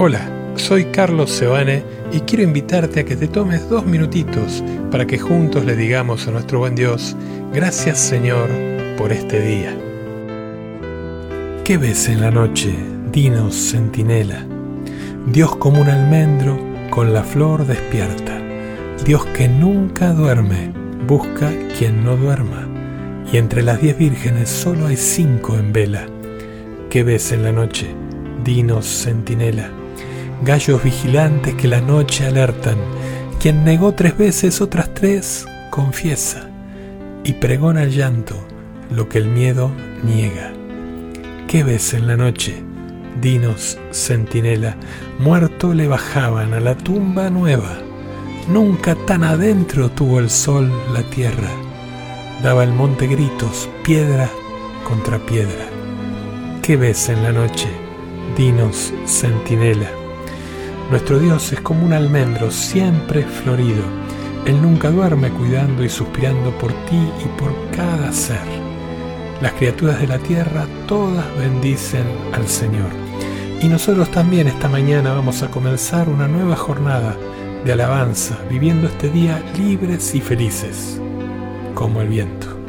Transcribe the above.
Hola, soy Carlos Sebane y quiero invitarte a que te tomes 2 minutitos para que juntos le digamos a nuestro buen Dios: gracias, Señor, por este día. ¿Qué ves en la noche? Dinos, centinela. Dios como un almendro con la flor despierta. Dios que nunca duerme, busca quien no duerma. Y entre las 10 vírgenes solo hay 5 en vela. ¿Qué ves en la noche? Dinos, centinela. Gallos vigilantes que la noche alertan. Quien negó 3 veces, otras 3 confiesa. Y pregona el llanto, lo que el miedo niega. ¿Qué ves en la noche? Dinos, centinela. Muerto le bajaban a la tumba nueva. Nunca tan adentro tuvo el sol la tierra. Daba el monte gritos, piedra contra piedra. ¿Qué ves en la noche? Dinos, centinela. Nuestro Dios es como un almendro siempre florido. Él nunca duerme cuidando y suspirando por ti y por cada ser. Las criaturas de la tierra todas bendicen al Señor. Y nosotros también esta mañana vamos a comenzar una nueva jornada de alabanza, viviendo este día libres y felices, como el viento.